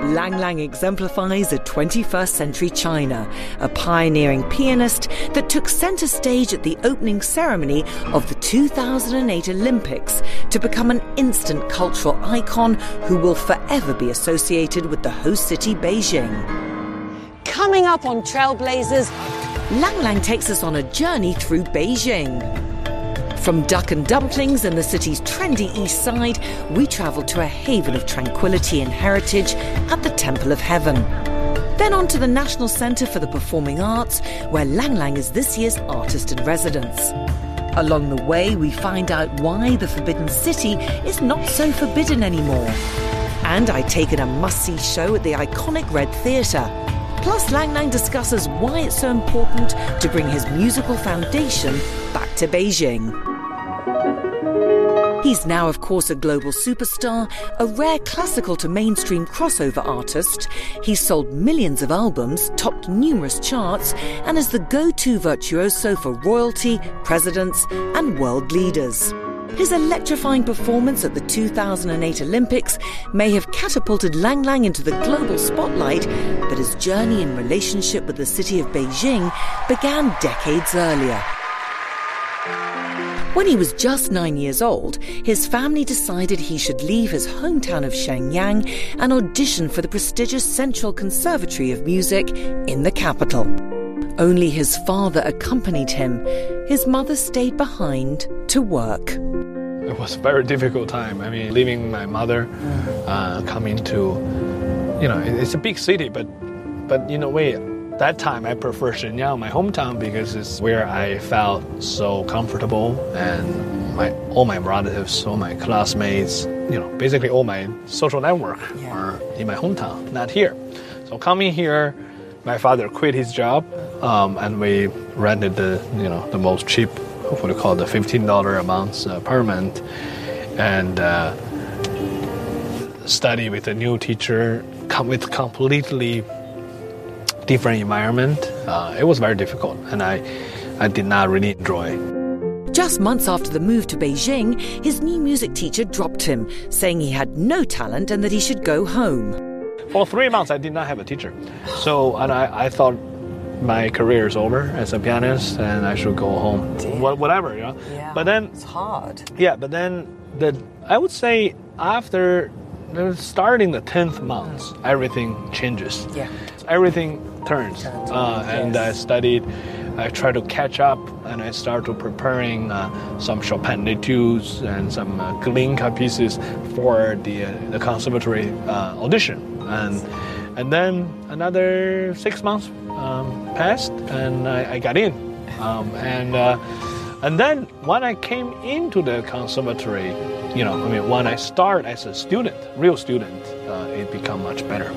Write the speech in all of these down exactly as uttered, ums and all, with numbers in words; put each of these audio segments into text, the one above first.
Lang Lang exemplifies a twenty-first century China, a pioneering pianist that took centre stage at the opening ceremony of the two thousand eight Olympics to become an instant cultural icon who will forever be associated with the host city Beijing. Coming up on Trailblazers, Lang Lang takes us on a journey through Beijing. From duck and dumplings in the city's trendy east side, we travel to a haven of tranquility and heritage at the Temple of Heaven. Then on to the National Centre for the Performing Arts, where Lang Lang is this year's artist in residence. Along the way, we find out why the Forbidden City is not so forbidden anymore. And I take in a must-see show at the iconic Red Theatre. Plus, Lang Lang discusses why it's so important to bring his musical foundation back to Beijing. He's now, of course, a global superstar, a rare classical to mainstream crossover artist. He's sold millions of albums, topped numerous charts, and is the go-to virtuoso for royalty, presidents, and world leaders. His electrifying performance at the two thousand eight Olympics may have catapulted Lang Lang into the global spotlight, but his journey in relationship with the city of Beijing began decades earlier. When he was just nine years old, his family decided he should leave his hometown of Shenyang and audition for the prestigious Central Conservatory of Music in the capital. Only his father accompanied him. His mother stayed behind to work. It was a very difficult time. I mean, leaving my mother, uh, coming to, you know, it's a big city, but, but in a way, that time I prefer Shenyang, my hometown, because it's where I felt so comfortable, and my all my relatives, all my classmates, you know, basically all my social network yeah. are in my hometown, not here. So coming here, my father quit his job, um, and we rented the, you know, the most cheap, what do you call it, the fifteen dollars a month uh, apartment, and uh, study with a new teacher, come with completely different environment. Uh, it was very difficult, and I, I did not really enjoy. Just months after the move to Beijing, his new music teacher dropped him, saying he had no talent and that he should go home. For three months, I did not have a teacher. So, and I, I thought my career is over as a pianist and I should go home. Wh- whatever, you know. Yeah, but then it's hard. Yeah, but then the I would say after starting the tenth month, everything changes. Yeah. Everything turns. turns yes. Uh, and I studied, I tried to catch up, and I started preparing uh, some Chopin etudes and some uh, Glinka pieces for the uh, the conservatory uh, audition. And and then another six months um, passed, and I, I got in. Um, and uh, and then when I came into the conservatory, you know, I mean, when I start as a student, real student, uh, it became much better.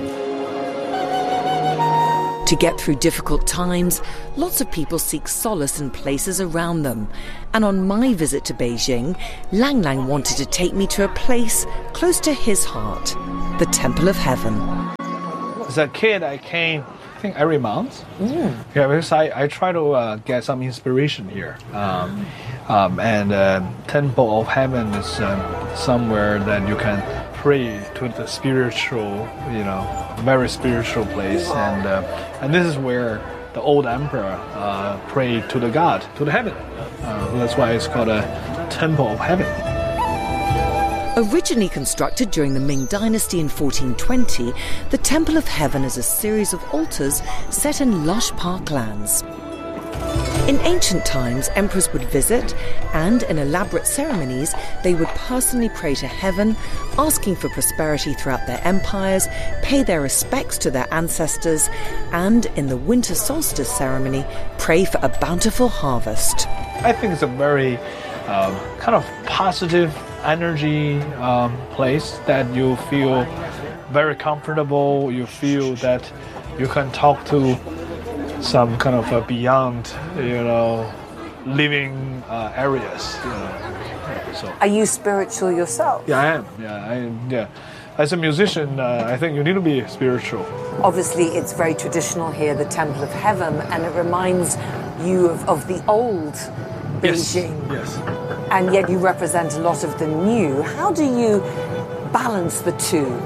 To get through difficult times, lots of people seek solace in places around them. And on my visit to Beijing, Lang Lang wanted to take me to a place close to his heart, the Temple of Heaven. As a kid, I came, I think, every month. Mm. Yeah, because I, I try to uh, get some inspiration here. Um, um, and uh, Temple of Heaven is uh, somewhere that you can pray to the spiritual, you know, very spiritual place, and uh, and this is where the old emperor uh, prayed to the god, to the heaven. Uh, that's why it's called a Temple of Heaven. Originally constructed during the Ming Dynasty in fourteen twenty, the Temple of Heaven is a series of altars set in lush parklands. In ancient times, emperors would visit, and in elaborate ceremonies, they would personally pray to heaven, asking for prosperity throughout their empires, pay their respects to their ancestors, and in the winter solstice ceremony, pray for a bountiful harvest. I think it's a very um, kind of positive energy um, place that you feel very comfortable. You feel that you can talk to some kind of uh, beyond, you know, living uh, areas. You know. So. Are you spiritual yourself? Yeah, I am. Yeah, I, yeah. As a musician, uh, I think you need to be spiritual. Obviously, it's very traditional here, the Temple of Heaven, and it reminds you of, of the old Beijing. Yes. yes. And yet you represent a lot of the new. How do you balance the two?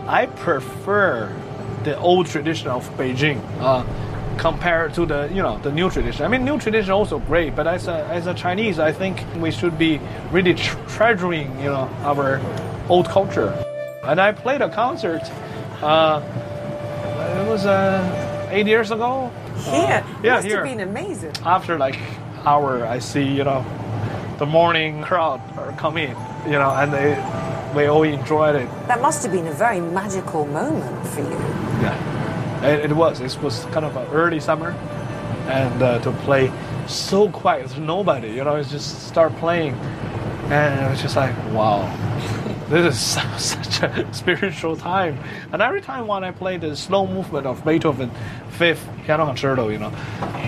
I prefer the old tradition of Beijing uh, compared to the you know the new tradition. I mean, new tradition also great, but as a as a Chinese, I think we should be really tr- treasuring you know our old culture. And I played a concert. Uh, it was uh, eight years ago. Here, uh, yeah, must here. have been amazing. After like hour, I see you know the morning crowd are coming, you know, and they we all enjoyed it. That must have been a very magical moment for you. Yeah, it, it was. It was kind of an early summer, and uh, to play so quiet, there's nobody, you know, it's just start playing, and it was just like, wow, this is such a spiritual time. And every time when I play the slow movement of Beethoven Fifth Piano Concerto, you know,